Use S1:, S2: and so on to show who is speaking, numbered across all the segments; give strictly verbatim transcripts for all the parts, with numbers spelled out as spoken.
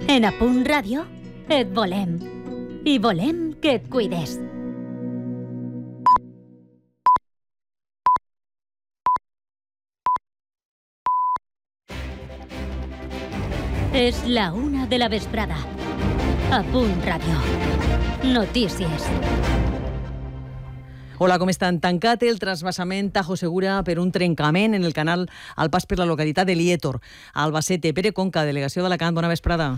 S1: En A Punt Ràdio et volem. I volem que et cuides. És la una de la vesprada. A Punt Ràdio. Notícies.
S2: Hola, com estan? Tancat el transvasament Tajo Segura per un trencament en el canal al pas per la localitat de Liétor, a Albacete. Pere Conca, delegació d'Alacant, bona vesprada.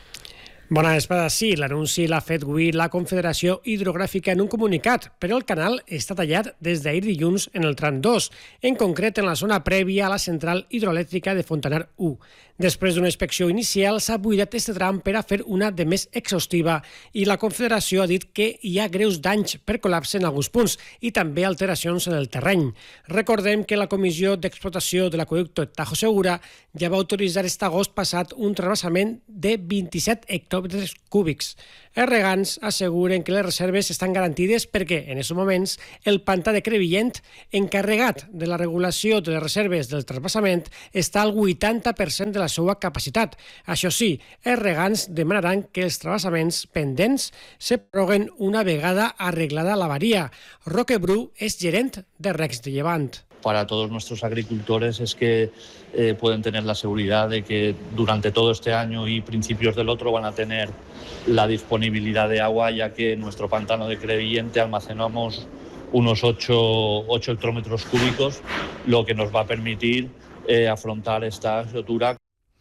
S3: Bona vesprada. Sí, l'anunci l'ha fet avui la Confederació Hidrogràfica en un comunicat, però el canal està tallat des d'ahir dilluns en el tram dos, en concret en la zona prèvia a la central hidroelèctrica de Fontanar u. Després d'una inspecció inicial s'ha buidat aquest tram per a fer una de més exhaustiva i la Confederació ha dit que hi ha greus danys per col·lapse en alguns punts i també alteracions en el terreny. Recordem que la Comissió d'Explotació de l'Aqüeducte Tajo Segura ja va autoritzar aquest agost passat un transvasament de vint-i-set hectòmetres cúbics. Els regants asseguren que les reserves estan garantides perquè, en aquests moments, el pantà de Crevillent, encarregat de la regulació de les reserves del transvasament, està al vuitanta per cent de la seva capacitat. Això sí, els regants demanaran que els transvasaments pendents se prorroguen una vegada arreglada l'avaria. Roque Bru és gerent de Regs de Llevant.
S4: Para todos nuestros agricultores es que eh, pueden tener la seguridad de que durante todo este año y principios del otro van a tener la disponibilidad de agua, ya que en nuestro pantano de Crevillente almacenamos unos ocho hectómetros cúbicos, lo que nos va a permitir eh, afrontar esta rotura.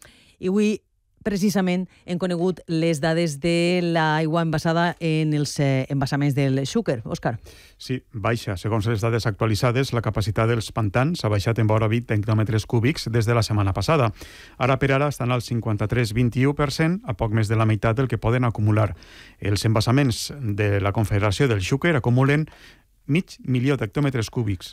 S2: I avui, precisament, hem conegut les dades de l'aigua envasada en els eh, embassaments del Xúquer. Òscar.
S5: Sí, baixa. Segons les dades actualitzades, la capacitat dels pantans ha baixat en vora vint hectòmetres cúbics des de la setmana passada. Ara per ara estan al cinquanta-tres coma vint-i-u per cent, a poc més de la meitat del que poden acumular. Els embassaments de la Confederació del Xúquer acumulen mig milió d'hectòmetres cúbics.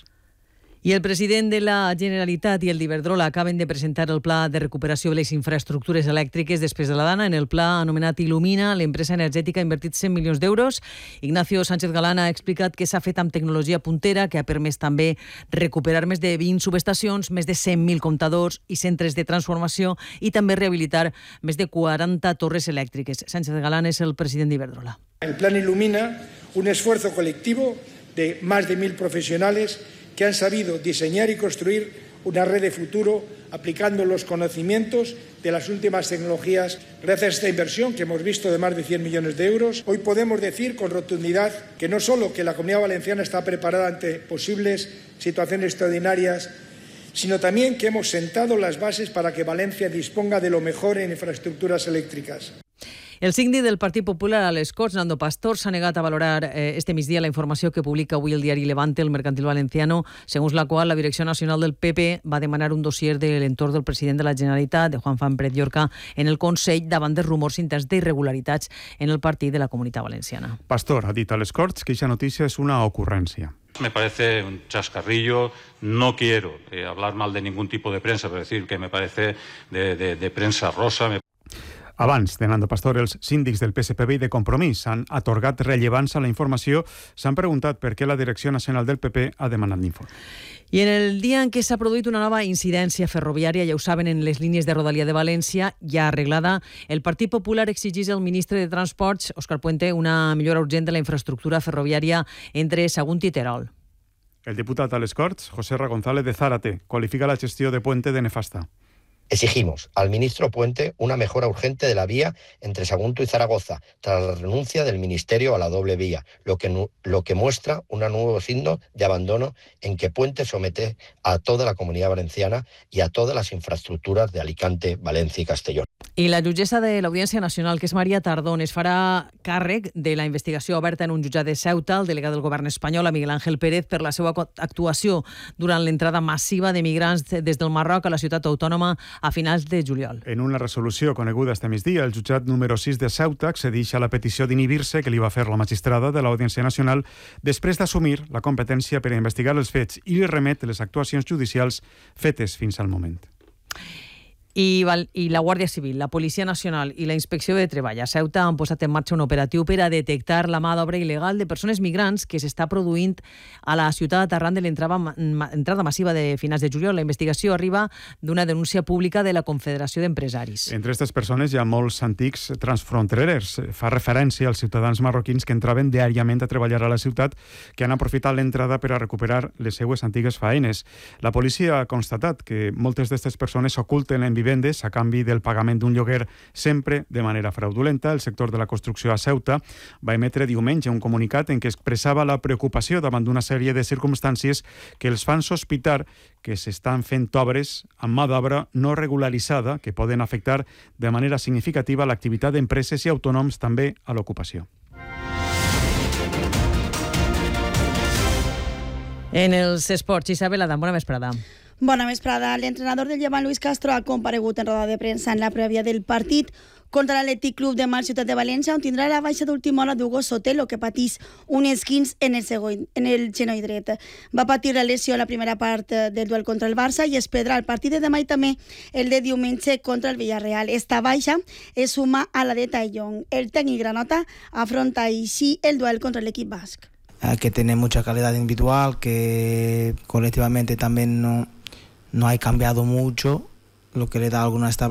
S2: I el president de la Generalitat i el d'Iberdrola acaben de presentar el pla de recuperació de les infraestructures elèctriques després de la Dana. En el pla anomenat Il·lumina, l'empresa energètica ha invertit cent milions d'euros. Ignacio Sánchez Galán ha explicat que s'ha fet amb tecnologia puntera, que ha permès també recuperar més de vint subestacions, més de cent mil comptadors i centres de transformació i també rehabilitar més de quaranta torres elèctriques. Sánchez Galán és el president d'Iberdrola.
S6: El plan Illumina, un esfuerzo colectivo de más de mil profesionales que han sabido diseñar y construir una red de futuro aplicando los conocimientos de las últimas tecnologías. Gracias a esta inversión que hemos visto de más de cien millones de euros, hoy podemos decir con rotundidad que no solo que la Comunidad Valenciana está preparada ante posibles situaciones extraordinarias, sino también que hemos sentado las bases para que Valencia disponga de lo mejor en infraestructuras eléctricas.
S2: El síndic del Partit Popular a les Corts, Nando Pastor, s'ha negat a valorar eh, este migdia la informació que publica avui el diari Levante, el Mercantil Valenciano, segons la qual la Direcció Nacional del P P va demanar un dossier de l'entorn del president de la Generalitat, de Juan Fran Pérez Llorca, en el Consell davant de rumors interns d'irregularitats en el partit de la Comunitat Valenciana.
S5: Pastor ha dit a les Corts que aquesta notícia és una ocurrència.
S7: Me parece un chascarrillo. No quiero eh, hablar mal de ningún tipo de prensa, pero decir que me parece de, de, de prensa rosa. Me...
S5: Abans de Nando Pastor, els síndics del P S P B i de Compromís han atorgat rellevància a la informació. S'han preguntat per què la Direcció Nacional del P P ha demanat l'informe.
S2: I en el dia en què s'ha produït una nova incidència ferroviària, ja ho saben, en les línies de Rodalia de València, ja arreglada, el Partit Popular exigís al ministre de Transports, Òscar Puente, una millora urgent de la infraestructura ferroviària entre Sagunt i Terol.
S5: El diputat a les Corts, José R. González de Zárate, qualifica la gestió de Puente de nefasta.
S8: Exigimos al ministro Puente una mejora urgente de la vía entre Sagunto y Zaragoza, tras la renuncia del Ministerio a la doble vía, lo que, lo que muestra un nuevo signo de abandono en que Puente somete a toda la Comunidad Valenciana y a todas las infraestructuras de Alicante, Valencia y Castellón.
S2: I la jutgessa de l'Audiència Nacional, que és Maria Tardón, es farà càrrec de la investigació oberta en un jutjat de Ceuta, el delegat del govern espanyol, Miguel Ángel Pérez, per la seva actuació durant l'entrada massiva de migrants des del Marroc a la ciutat autònoma a finals de juliol.
S5: En una resolució coneguda este migdia, el jutjat número sis de Ceuta accedeix a la petició d'inhibir-se que li va fer la magistrada de l'Audiència Nacional després d'assumir la competència per a investigar els fets i li remet les actuacions judicials fetes fins al moment.
S2: I, I la Guàrdia Civil, la Policia Nacional i la Inspecció de Treball a Ceuta han posat en marxa un operatiu per a detectar la mà d'obra il·legal de persones migrants que s'està produint a la ciutat arran de l'entrada massiva de finals de juliol. La investigació arriba d'una denúncia pública de la Confederació d'Empresaris.
S5: Entre aquestes persones hi ha molts antics transfronterers. Fa referència als ciutadans marroquins que entraven diàriament a treballar a la ciutat, que han aprofitat l'entrada per a recuperar les seues antigues faenes. La policia ha constatat que moltes d'aquestes persones s'oculten en vivendes a canvi del pagament d'un lloguer, sempre de manera fraudulenta. El sector de la construcció a Ceuta va emetre diumenge un comunicat en què expressava la preocupació davant d'una sèrie de circumstàncies que els fan sospitar que s'estan fent obres amb mà d'obra no regularitzada que poden afectar de manera significativa l'activitat d'empreses i autònoms, també a l'ocupació.
S2: En els esports, Isabel Adam, bona vesprada.
S9: Bona vesprada. L'entrenador del Llevant, Luis Castro, ha comparegut en roda de premsa en la prèvia del partit contra l'Atlètic Club de Mar Ciutat de València, on tindrà la baixa d'última hora d'Hugo Sotelo, que patís un esquinç en el, segon, en el genoll dret. Va patir la lesió a la primera part del duel contra el Barça i es perdrà el partit de demà i també el de diumenge contra el Villarreal. Esta baixa es suma a la de Taillon. El tècnic granota afronta així el duel contra l'equip basc.
S10: Que tiene mucha calidad individual, que colectivamente también no, no ha cambiado mucho, lo que le da alguna estabilidad